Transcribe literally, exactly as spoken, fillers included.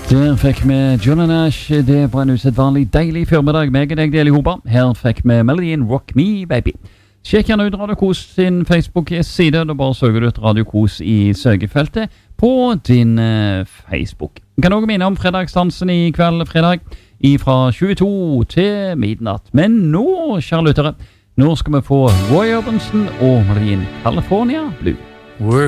Der fikk vi John Nash, det var en usedvanlig deilig formiddag, meg og deg del i hopa. Her fikk vi melodien Rock Me Baby. Sjekk gjerne ut Radio Kos sin Facebook-side, da bare søker du ut Radio Kos i søkefeltet på din uh, Facebook. Du kan også minne om fredagsdansen i kveld fredag, fra tjueto til midnatt. Men nå, kjære lyttere, nå skal vi få Roy Orbison og melodien California Blue. We're